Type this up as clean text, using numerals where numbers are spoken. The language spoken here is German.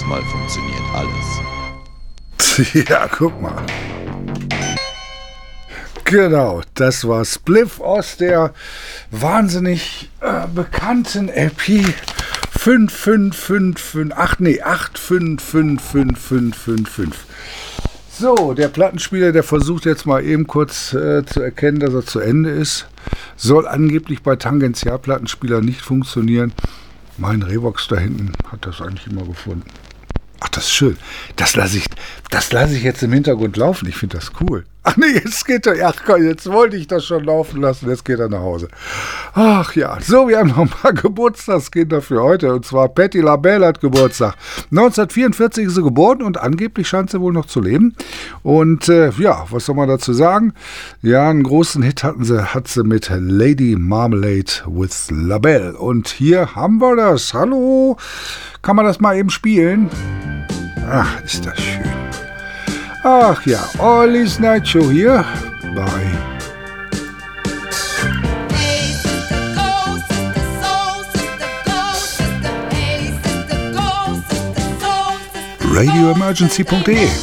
Diesmal funktioniert alles. Ja, guck mal. Genau, das war Spliff aus der wahnsinnig bekannten LP 85555. So, der Plattenspieler, der versucht jetzt mal eben kurz zu erkennen, dass er zu Ende ist. Soll angeblich bei Tangentialplattenspieler nicht funktionieren. Mein Revox da hinten hat das eigentlich immer gefunden. Ach, das ist schön. Das lasse ich jetzt im Hintergrund laufen. Ich finde das cool. Ach nee, jetzt geht er. Ach komm, jetzt wollte ich das schon laufen lassen. Jetzt geht er nach Hause. Ach ja. So, wir haben noch ein paar Geburtstagskinder für heute. Und zwar Patti LaBelle hat Geburtstag. 1944 ist sie geboren und angeblich scheint sie wohl noch zu leben. Und ja, was soll man dazu sagen? Ja, einen großen Hit hat sie mit Lady Marmalade with LaBelle. Und hier haben wir das. Hallo. Kann man das mal eben spielen? Ach, ist das schön. Ach ja, Ollie's Night Show hier bei radioemergency.de.